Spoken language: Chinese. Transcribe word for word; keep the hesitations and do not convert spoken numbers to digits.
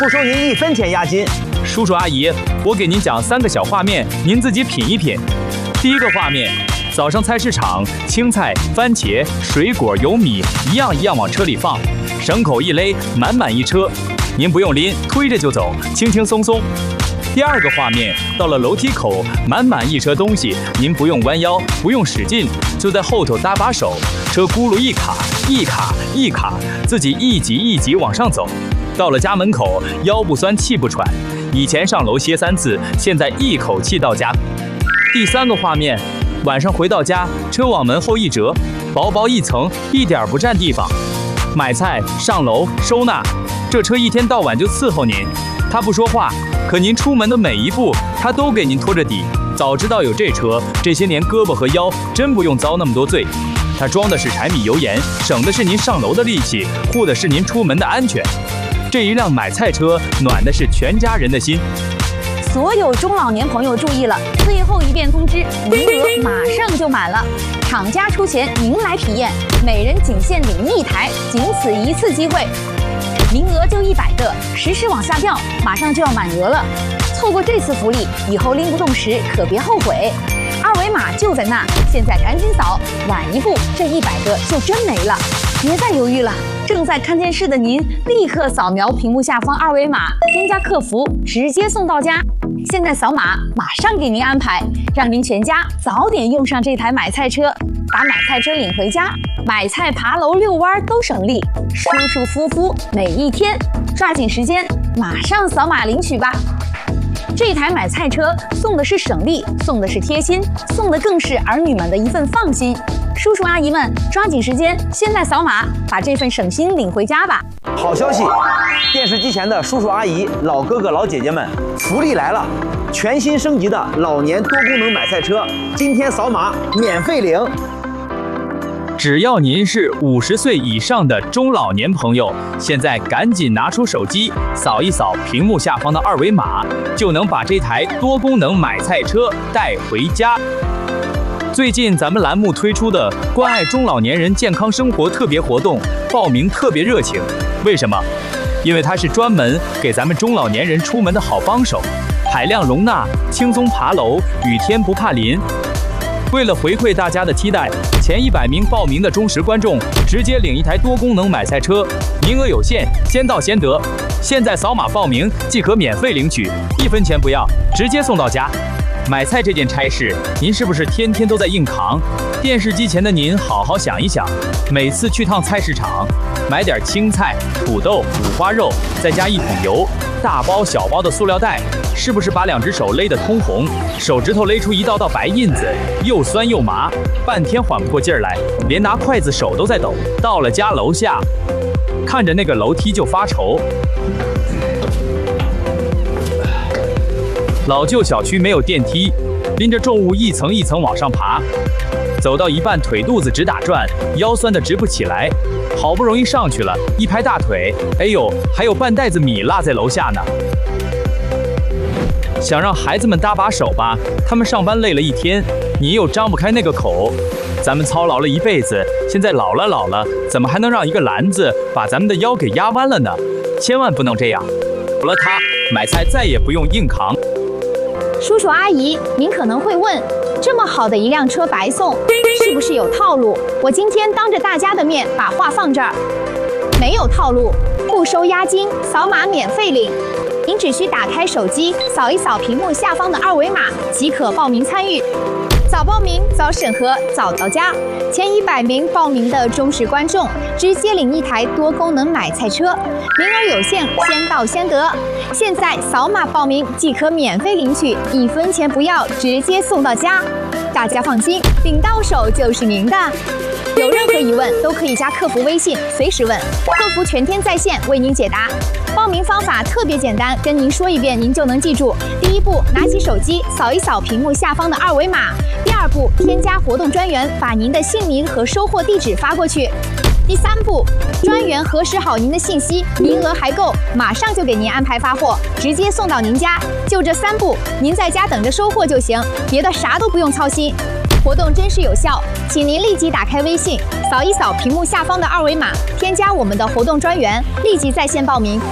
不收您一分钱押金。 叔叔阿姨，我给您讲三个小画面，您自己品一品。第一个画面，早上菜市场，青菜、番茄、水果、油米一样一样往车里放，绳口一勒，满满一车，您不用拎，推着就走，轻轻松松。第二个画面，到了楼梯口，满满一车东西，您不用弯腰，不用使劲，就在后头搭把手，车轱辘一卡一卡一卡，自己一级一级往上走。到了家门口，腰不酸气不喘，以前上楼歇三次，现在一口气到家。第三个画面，晚上回到家，车往门后一折，薄薄一层，一点不占地方。买菜、上楼、收纳，这车一天到晚就伺候您。他不说话，可您出门的每一步，他都给您拖着底。早知道有这车，这些年胳膊和腰真不用遭那么多罪。他装的是柴米油盐，省的是您上楼的力气，护的是您出门的安全。这一辆买菜车暖的是全家人的心。 所有中老年朋友注意了，最后一遍通知，名额马上就满了。厂家出钱，您来体验，每人仅限领一台，仅此一次机会。名额就一百个，时时往下掉，马上就要满额了。错过这次福利，以后拎不动时可别后悔。二维码就在那，现在赶紧扫，晚一步这一百个就真没了。别再犹豫了，正在看电视的您，立刻扫描屏幕下方二维码，添加客服，直接送到家。现在扫码，马上给您安排，让您全家早点用上这台买菜车，把买菜车领回家，买菜、爬楼、遛弯都省力，舒舒服服每一天。抓紧时间，马上扫码领取吧。这台买菜车送的是省力，送的是贴心，送的更是儿女们的一份放心。叔叔阿姨们，抓紧时间，现在扫码，把这份省心领回家吧。 好消息，电视机前的叔叔阿姨、老哥哥老姐姐们，福利来了！全新升级的老年多功能买菜车，今天扫码免费领。 只要您是五十岁以上的中老年朋友，现在赶紧拿出手机，扫一扫屏幕下方的二维码，就能把这台多功能买菜车带回家。最近咱们栏目推出的关爱中老年人健康生活特别活动，报名特别热情。为什么？因为它是专门给咱们中老年人出门的好帮手，海量容纳，轻松爬楼，雨天不怕淋。为了回馈大家的期待，前一百名报名的忠实观众直接领一台多功能买菜车，名额有限，先到先得。现在扫码报名即可免费领取，一分钱不要，直接送到家。买菜这件差事，您是不是天天都在硬扛？电视机前的您好好想一想，每次去趟菜市场，买点青菜、土豆、五花肉，再加一桶油，大包小包的塑料袋，是不是把两只手勒得通红，手指头勒出一道道白印子，又酸又麻，半天缓不过劲儿来，连拿筷子手都在抖。到了家楼下，看着那个楼梯就发愁。老旧小区没有电梯，拎着重物一层一层往上爬，走到一半腿肚子直打转，腰酸得直不起来。好不容易上去了，一拍大腿，哎呦，还有半袋子米落在楼下呢。想让孩子们搭把手吧，他们上班累了一天，你又张不开那个口。咱们操劳了一辈子，现在老了老了，怎么还能让一个篮子把咱们的腰给压弯了呢？千万不能这样。有了它，买菜再也不用硬扛。 叔叔阿姨，您可能会问，这么好的一辆车白送，是不是有套路？我今天当着大家的面把话放这儿，没有套路，不收押金，扫码免费领。您只需打开手机，扫一扫屏幕下方的二维码，即可报名参与。早报名，早审核，早到家。前一百名报名的忠实观众，直接领一台多功能买菜车，名额有限，先到先得。现在扫码报名即可免费领取，一分钱不要，直接送到家。大家放心，领到手就是您的。有任何疑问都可以加客服微信，随时问，客服全天在线为您解答。报名方法特别简单，跟您说一遍您就能记住。第一步，拿起手机扫一扫屏幕下方的二维码。第二步，添加活动专员，把您的姓名和收货地址发过去。第三步，专员核实好您的信息，名额还够，马上就给您安排发货，直接送到您家。就这三步，您在家等着收货就行，别的啥都不用操心。活动真实有效，请您立即打开微信，扫一扫屏幕下方的二维码，添加我们的活动专员，立即在线报名。